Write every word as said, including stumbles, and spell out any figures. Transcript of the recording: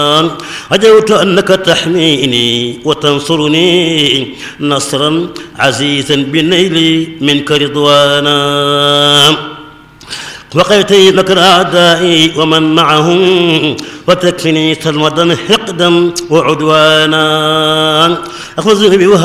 رجوت أنك تحميني وتنصرني نصرا عزيزا بالنيل منك رضوانا وقيتي مكر أعدائي ومن معهم وتكفني سلمدا حقدا وعدوانا أخذ